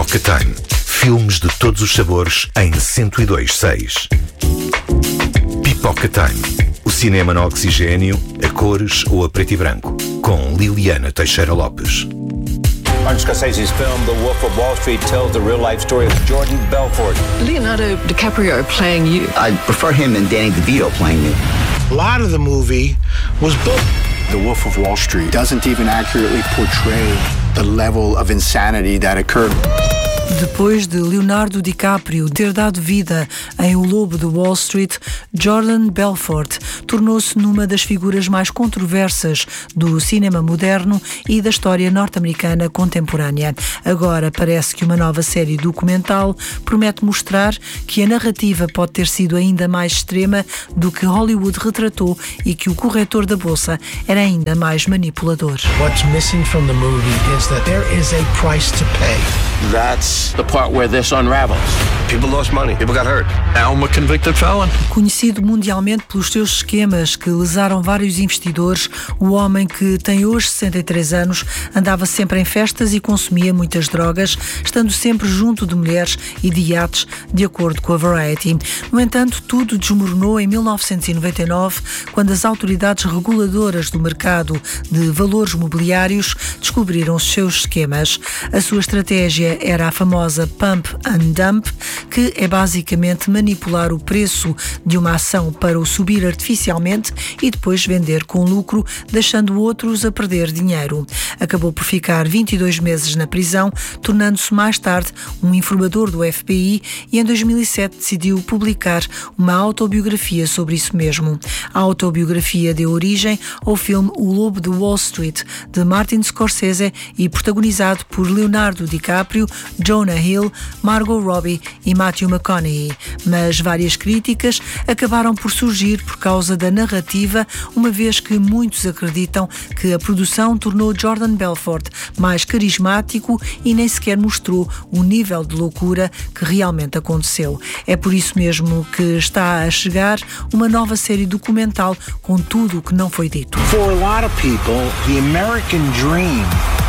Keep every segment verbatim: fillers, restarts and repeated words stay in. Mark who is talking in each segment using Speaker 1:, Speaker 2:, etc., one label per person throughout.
Speaker 1: Pipoca Time. Filmes de todos os sabores em cento e dois ponto seis. Pipoca Time. O cinema no oxigênio, a cores ou a preto e branco. Com Liliana Teixeira Lopes.
Speaker 2: Martin Scorsese's film The Wolf of Wall Street tells the real-life story of Jordan Belfort.
Speaker 3: Leonardo DiCaprio playing you.
Speaker 4: I prefer him than Danny DeVito playing me.
Speaker 5: A lot of the movie was built.
Speaker 6: The Wolf of Wall Street doesn't even accurately portray the level of insanity that occurred.
Speaker 7: Depois de Leonardo DiCaprio ter dado vida em O Lobo de Wall Street, Jordan Belfort tornou-se numa das figuras mais controversas do cinema moderno e da história norte-americana contemporânea. Agora parece que uma nova série documental promete mostrar que a narrativa pode ter sido ainda mais extrema do que Hollywood retratou e que o corretor da bolsa era ainda mais manipulador.
Speaker 5: What's missing from the movie is that there is a price to pay.
Speaker 2: That's the part where this unravels.
Speaker 8: People lost money. People got hurt. Now I'm a convicted felon.
Speaker 7: Conhecido mundialmente pelos seus esquemas que lesaram vários investidores, o homem que tem hoje sessenta e três anos andava sempre em festas e consumia muitas drogas, estando sempre junto de mulheres e de iates, de acordo com a Variety. No entanto, tudo desmoronou em mil novecentos e noventa e nove, quando as autoridades reguladoras do mercado de valores mobiliários descobriram os seus esquemas. A sua estratégia era a famosa Pump and Dump, que é basicamente manipular o preço de uma ação para o subir artificialmente e depois vender com lucro, deixando outros a perder dinheiro. Acabou por ficar vinte e dois meses na prisão, tornando-se mais tarde um informador do F B I e em dois mil e sete decidiu publicar uma autobiografia sobre isso mesmo. A autobiografia deu origem ao filme O Lobo de Wall Street, de Martin Scorsese e protagonizado por Leonardo DiCaprio, Jonah Hill, Margot Robbie e Matthew McConaughey. Mas várias críticas acabaram por surgir por causa da narrativa, uma vez que muitos acreditam que a produção tornou Jordan Belfort mais carismático e nem sequer mostrou o nível de loucura que realmente aconteceu. É por isso mesmo que está a chegar uma nova série documental com tudo o que não foi dito.
Speaker 5: For a lot of people, the American dream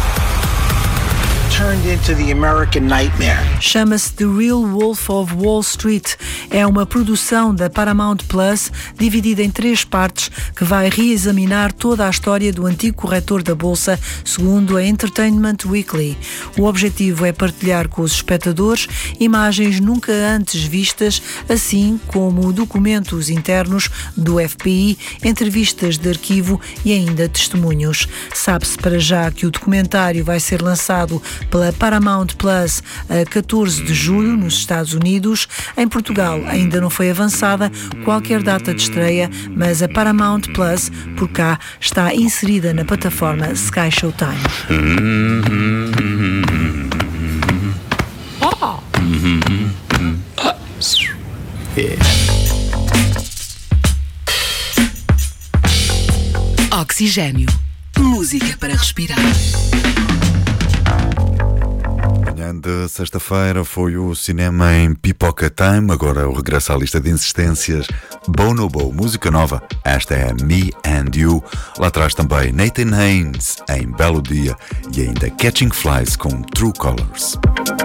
Speaker 5: turned into the American nightmare.
Speaker 7: Chama-se The Real Wolf of Wall Street. É uma produção da Paramount Plus, dividida em três partes, que vai reexaminar toda a história do antigo corretor da bolsa, segundo a Entertainment Weekly. O objetivo é partilhar com os espectadores imagens nunca antes vistas, assim como documentos internos do F B I, entrevistas de arquivo e ainda testemunhos. Sabe-se para já que o documentário vai ser lançado pela Paramount Plus a catorze de julho nos Estados Unidos. Em Portugal ainda não foi avançada qualquer data de estreia, mas a Paramount Plus, por cá, está inserida na plataforma Sky Showtime.
Speaker 3: Oh. Oxigênio. Música para respirar.
Speaker 9: De sexta-feira foi o cinema em Pipoca Time. Agora o regresso à lista de insistências. Bonobo, música nova. Esta é Me and You. Lá atrás também Nathan Haynes em Belo Dia e ainda Catching Flies com True Colors.